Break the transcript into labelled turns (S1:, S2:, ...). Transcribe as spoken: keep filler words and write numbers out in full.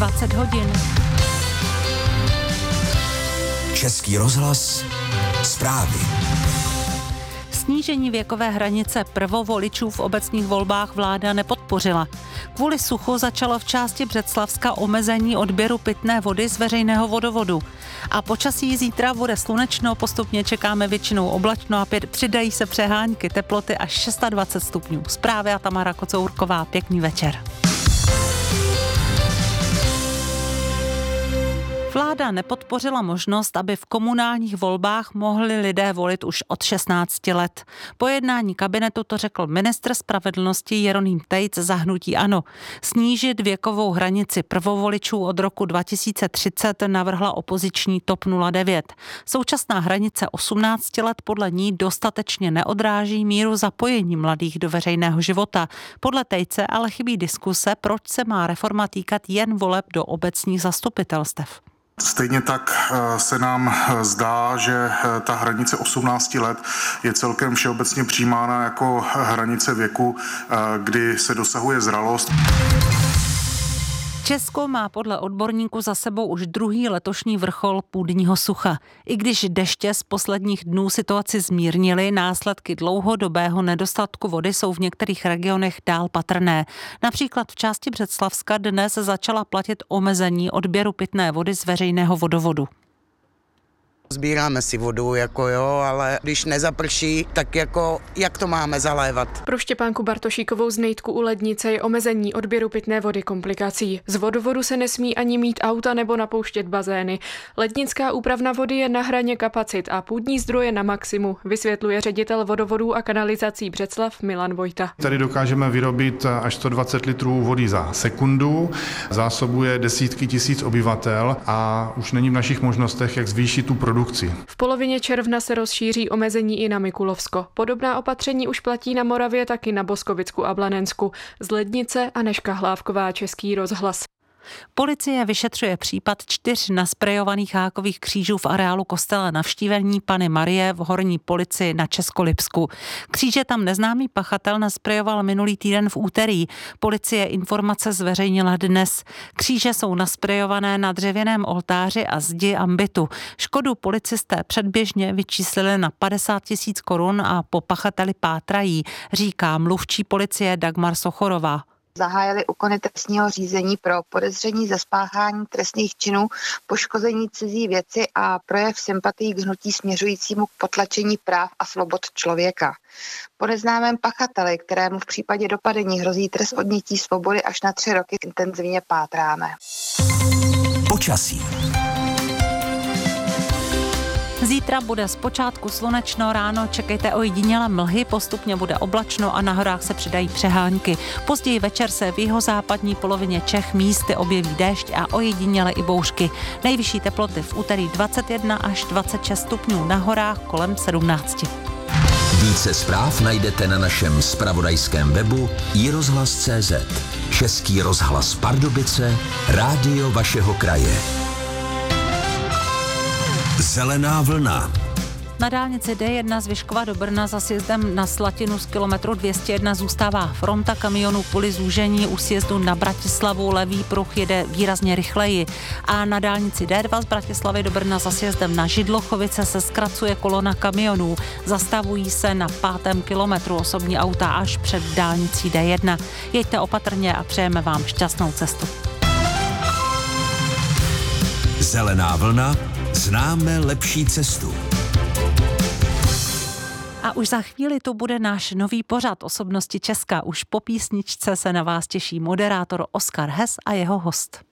S1: dvacet hodin.
S2: Český rozhlas, zprávy.
S1: Snížení věkové hranice prvovoličů v obecních volbách vláda nepodpořila. Kvůli suchu začalo v části Břeclavska omezení odběru pitné vody z veřejného vodovodu. A počasí zítra bude slunečno, postupně čekáme většinou oblačno a přidají se přehánky, teploty až dvacet šest stupňů. Zprávy a Tamara Kocourková, pěkný večer. Vláda nepodpořila možnost, aby v komunálních volbách mohli lidé volit už od šestnácti let. Po jednání kabinetu to řekl ministr spravedlnosti Jeroným Tejc za hnutí ANO. Snížit věkovou hranici prvovoličů od roku dva tisíce třicet navrhla opoziční T O P nula devět. Současná hranice osmnáct let podle ní dostatečně neodráží míru zapojení mladých do veřejného života. Podle Tejce ale chybí diskuse, proč se má reforma týkat jen voleb do obecních zastupitelstev.
S3: Stejně tak se nám zdá, že ta hranice osmnáct let je celkem všeobecně přijímána jako hranice věku, kdy se dosahuje zralost.
S1: Česko má podle odborníků za sebou už druhý letošní vrchol půdního sucha. I když deště z posledních dnů situaci zmírnily, následky dlouhodobého nedostatku vody jsou v některých regionech dál patrné. Například v části Břeclavska dnes začala platit omezení odběru pitné vody z veřejného vodovodu.
S4: Sbíráme si vodu, jako jo, ale když nezaprší, tak jako jak to máme zalévat?
S5: Pro Štěpánku Bartošíkovou z Nejtku u Lednice je omezení odběru pitné vody komplikací. Z vodovodu se nesmí ani mít auta nebo napouštět bazény. Lednická úpravna vody je na hraně kapacit a půdní zdroje na maximu, vysvětluje ředitel vodovodů a kanalizací Břeclav Milan Vojta.
S6: Tady dokážeme vyrobit až sto dvacet litrů vody za sekundu, zásobuje desítky tisíc obyvatel a už není v našich možnostech, jak zvýšit tu produkci.
S5: V polovině června se rozšíří omezení i na Mikulovsko. Podobná opatření už platí na Moravě, taky na Boskovicku a Blanensku. Z Lednice Anežka Hlávková, Český rozhlas.
S1: Policie vyšetřuje případ čtyř nasprejovaných hákových křížů v areálu kostela Navštívení Panny Marie v Horní Polici na Českolipsku. Kříže tam neznámý pachatel nasprejoval minulý týden v úterý. Policie informace zveřejnila dnes. Kříže jsou nasprejované na dřevěném oltáři a zdi ambitu. Škodu policisté předběžně vyčíslili na padesát tisíc korun a po pachateli pátrají, říká mluvčí policie Dagmar Sochorová.
S7: Zahájili úkony trestního řízení pro podezření ze spáchání trestných činů, poškození cizí věci a projev sympatií k hnutí směřujícímu k potlačení práv a svobod člověka. Po neznámém pachateli, kterému v případě dopadení hrozí trest odnětí svobody až na tři roky, intenzivně pátráme.
S2: Počasí.
S1: Zítra bude zpočátku slunečno, ráno čekejte ojedinělé mlhy, postupně bude oblačno a na horách se přidají přehánky. Později večer se v jihozápadní polovině Čech místy objeví déšť a ojedinělé i bouřky. Nejvyšší teploty v úterý dvacet jedna až dvacet šest stupňů, na horách kolem sedmnáct.
S2: Více zpráv najdete na našem zpravodajském webu i rozhlas tečka cé zet. Český rozhlas Pardubice, rádio vašeho kraje. Zelená vlna.
S1: Na dálnici D jedna z Vyškova do Brna za sjezdem na Slatinu z kilometru dvě stě jedna zůstává fronta kamionů kvůli zúžení. U sjezdu na Bratislavu levý pruh jede výrazně rychleji. A na dálnici D dva z Bratislavy do Brna za sjezdem na Židlochovice se zkracuje kolona kamionů. Zastavují se na pátém kilometru osobní auta až před dálnicí D jedna. Jeďte opatrně a přejeme vám šťastnou cestu.
S2: Zelená vlna. Známe lepší cestu.
S1: A už za chvíli to bude náš nový pořad Osobnosti Česka. Už po písničce se na vás těší moderátor Oskar Hes a jeho host.